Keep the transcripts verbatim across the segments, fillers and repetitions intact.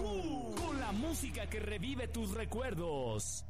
Q, con la música que revive tus recuerdos.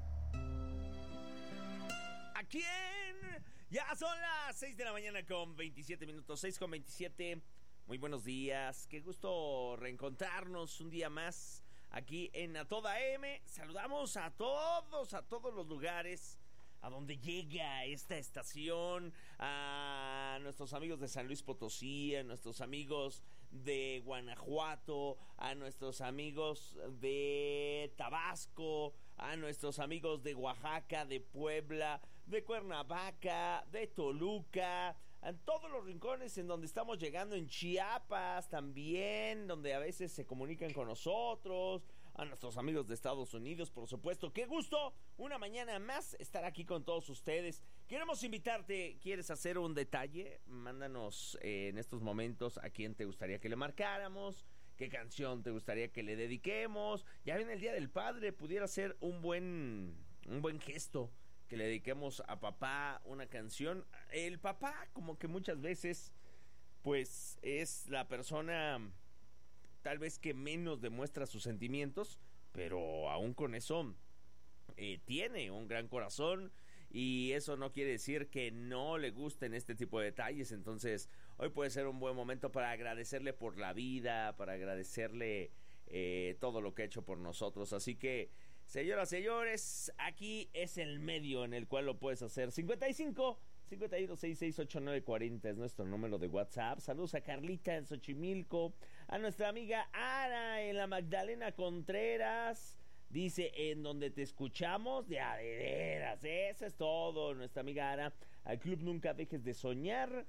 ¿A quién? Ya son las seis de la mañana con veintisiete minutos, seis con veintisiete. Muy buenos días, qué gusto reencontrarnos un día más aquí en A Toda M. Saludamos a todos, a todos los lugares a donde llega esta estación, a nuestros amigos de San Luis Potosí, a nuestros amigos de Guanajuato, a nuestros amigos de Tabasco, a nuestros amigos de Oaxaca, de Puebla, de Cuernavaca, de Toluca, en todos los rincones en donde estamos llegando, en Chiapas también, donde a veces se comunican con nosotros, a nuestros amigos de Estados Unidos, por supuesto. ¡Qué gusto! Una mañana más estar aquí con todos ustedes. Queremos invitarte, ¿quieres hacer un detalle? Mándanos eh, en estos momentos a quién te gustaría que le marcáramos, qué canción te gustaría que le dediquemos. Ya viene el Día del Padre, pudiera ser un buen, un buen gesto que le dediquemos a papá una canción. El papá, como que muchas veces, pues es la persona tal vez que menos demuestra sus sentimientos, pero aún con eso eh, tiene un gran corazón, y eso no quiere decir que no le gusten este tipo de detalles. Entonces hoy puede ser un buen momento para agradecerle por la vida, para agradecerle eh, todo lo que ha hecho por nosotros. Así que, señoras, señores, aquí es el medio en el cual lo puedes hacer. cincuenta y cinco, cincuenta y uno, sesenta y seis, ochenta y nueve cuarenta es nuestro número de WhatsApp. Saludos a Carlita en Xochimilco, a nuestra amiga Ana en la Magdalena Contreras. Dice, en donde te escuchamos de a de veras. Eso es todo, nuestra amiga Ana. Al club Nunca Dejes de Soñar.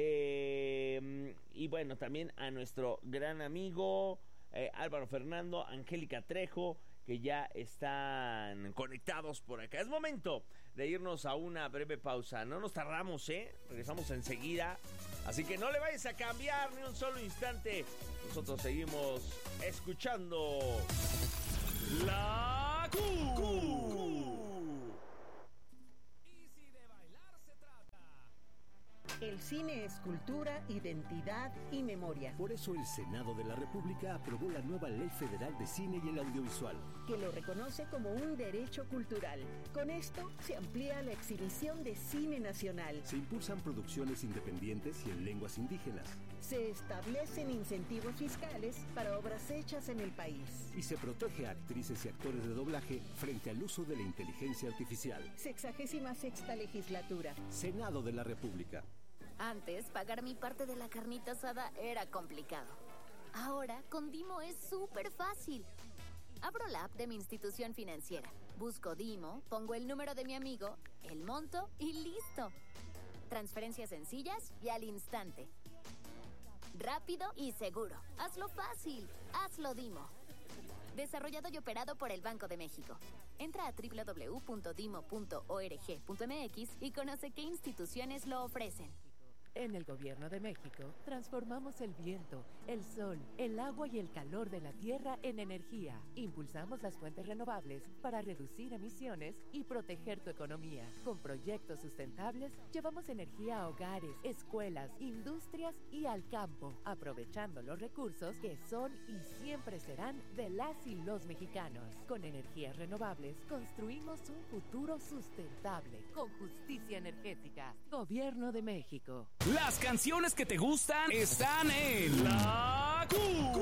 Eh, y bueno, también a nuestro gran amigo eh, Álvaro Fernando, Angélica Trejo, que ya están conectados por acá. Es momento de irnos a una breve pausa. No nos tardamos, ¿eh? Regresamos enseguida. Así que no le vayas a cambiar ni un solo instante. Nosotros seguimos escuchando La Q. Q. Y si de bailar se trata. El cine es cultura, identidad y memoria. Por eso el Senado de la República aprobó la nueva Ley Federal de Cine y el Audiovisual, que lo reconoce como un derecho cultural. Con esto se amplía la exhibición de cine nacional. se impulsan producciones independientes y en lenguas indígenas, Se establecen incentivos fiscales para obras hechas en el país. y se protege a actrices y actores de doblaje frente al uso de la inteligencia artificial. Sexagésima sexta legislatura. Senado de la República. Antes, pagar mi parte de la carnita asada era complicado. Ahora, con Dimo es súper fácil. Abro la app de mi institución financiera, busco Dimo, pongo el número de mi amigo, el monto y listo. Transferencias sencillas y al instante. Rápido y seguro. Hazlo fácil. Hazlo Dimo. Desarrollado y operado por el Banco de México. Entra a doble u doble u doble u punto dimo punto org punto m x y conoce qué instituciones lo ofrecen. En el Gobierno de México, transformamos el viento, el sol, el agua y el calor de la tierra en energía. Impulsamos las fuentes renovables para reducir emisiones y proteger tu economía. Con proyectos sustentables, llevamos energía a hogares, escuelas, industrias y al campo, aprovechando los recursos que son y siempre serán de las y los mexicanos. Con energías renovables, construimos un futuro sustentable, con justicia energética. Gobierno de México. Las canciones que te gustan están en La Q.